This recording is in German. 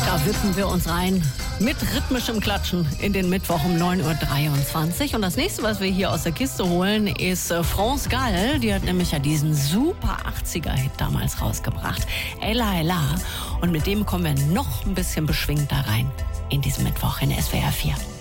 Da wippen wir uns rein mit rhythmischem Klatschen in den Mittwoch um 9.23 Uhr. Und das nächste, was wir hier aus der Kiste holen, ist France Gall. Die hat nämlich ja diesen super 80er-Hit damals rausgebracht. Ella Ella. Und mit dem kommen wir noch ein bisschen beschwingter rein in diesen Mittwoch in SWR 4.